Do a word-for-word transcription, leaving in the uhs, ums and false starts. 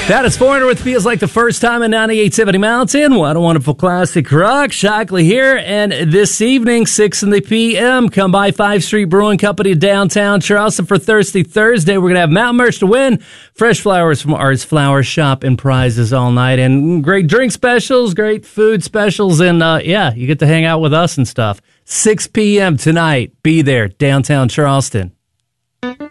That is Foreigner with Feels Like the First Time in ninety-eight seventy Mountain. What a wonderful classic rock. Shockley here. And this evening, six in the p m, come by five Street Brewing Company downtown Charleston for Thirsty Thursday. We're going to have mountain merch to win, fresh flowers from Art's Flower Shop, and prizes all night. And great drink specials, great food specials. And uh, yeah, you get to hang out with us and stuff. six p m tonight. Be there, downtown Charleston.